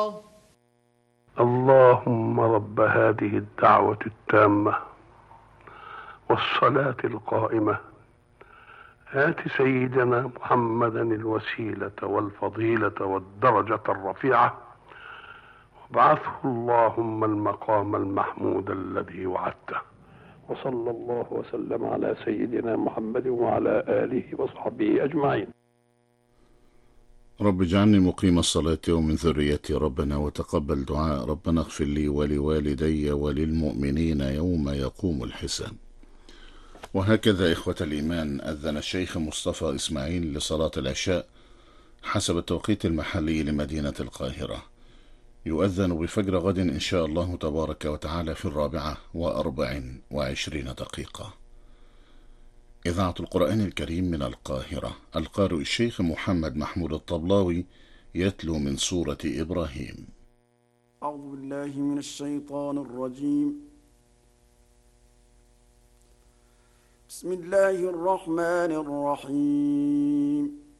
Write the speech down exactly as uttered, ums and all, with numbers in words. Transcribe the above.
اللهم رب هذه الدعوة التامة والصلاة القائمة آت سيدنا محمدا الوسيلة والفضيلة والدرجة الرفيعة وابعثه اللهم المقام المحمود الذي وعدته. وصلى الله وسلم على سيدنا محمد وعلى آله وصحبه أجمعين. رب اجعلني مقيم الصلاة ومن ذريتي ربنا وتقبل دعاء ربنا اغفر لي ولوالدي وللمؤمنين يوم يقوم الحساب. وهكذا إخوة الإيمان أذن الشيخ مصطفى إسماعيل لصلاة العشاء حسب التوقيت المحلي لمدينة القاهرة. يؤذن بفجر غد إن شاء الله تبارك وتعالى في الرابعة وأربع وعشرين دقيقة. إذاعة القرآن الكريم من القاهرة، القارئ الشيخ محمد محمود الطبلاوي يتلو من سورة إبراهيم. أعوذ بالله من الشيطان الرجيم. بسم الله الرحمن الرحيم.